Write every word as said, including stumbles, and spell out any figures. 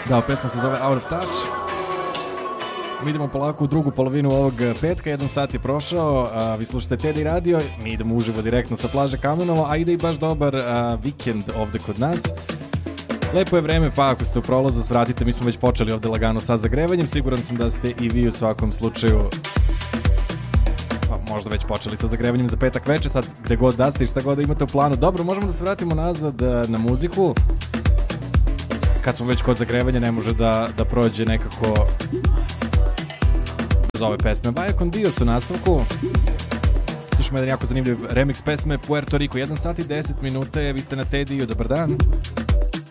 Da, pesma se zove Out of Touch. Mi idemo polako u drugu polovinu ovog petka, jedan sat je prošao, a, vi slušate Teddy Radio, mi idemo uživo direktno sa plaže Kamenovo, a ide i baš dobar a, vikend ovde kod nas. Lepo je vreme, pa ako ste u prolazu svratite, mi smo već počeli ovde lagano sa zagrevanjem, siguran sam da ste i vi u svakom slučaju pa možda već počeli sa zagrevanjem za petak večer, sad gde god da ste i šta god da imate u planu. Dobro, možemo da se vratimo nazad na muziku. Kad smo već kod zagrevanja, ne može da, da prođe nekako bez ove pesme. Baja con Dios u nastavku. Slušamo jedan jako zanimljiv remix pesme Puerto Rico. jedan sat i deset minuta je, vi ste na Tediju, dobar dan.